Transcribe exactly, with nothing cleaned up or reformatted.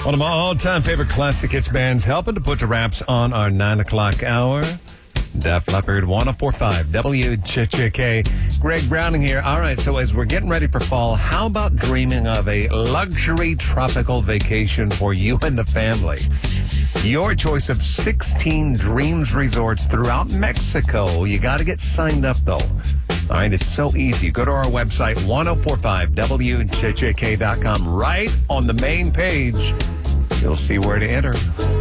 One of my all-time favorite classic hits bands helping to put the wraps on our nine o'clock hour. Def Leppard, one oh four point five W Ch Ch K. Greg Browning here. All right, so as we're getting ready for fall, how about dreaming of a luxury tropical vacation for you and the family? Your choice of sixteen Dreams resorts throughout Mexico. You got to get signed up, though. All right, it's so easy. Go to our website, ten forty-five W Ch Ch K dot com. Right on the main page, you'll see where to enter.